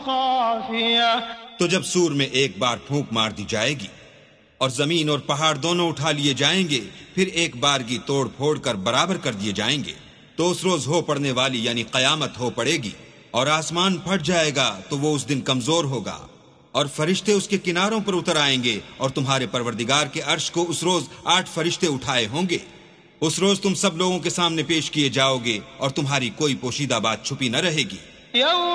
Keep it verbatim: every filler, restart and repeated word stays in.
तो जब सूर में एक बार फूंक मार दी जाएगी और जमीन और पहाड़ दोनों उठा लिए जाएंगे, फिर एक बार की तोड़ फोड़ कर बराबर कर दिए जाएंगे, तो उस रोज हो पड़ने वाली यानी कयामत हो पड़ेगी और आसमान फट जाएगा तो वो उस दिन कमजोर होगा और फरिश्ते उसके किनारों पर उतर आएंगे और तुम्हारे परवरदिगार के अर्श को उस रोज आठ फरिश्ते उठाए होंगे। उस रोज तुम सब लोगों के सामने पेश किए जाओगे और तुम्हारी कोई पोशीदा बात छुपी न रहेगी।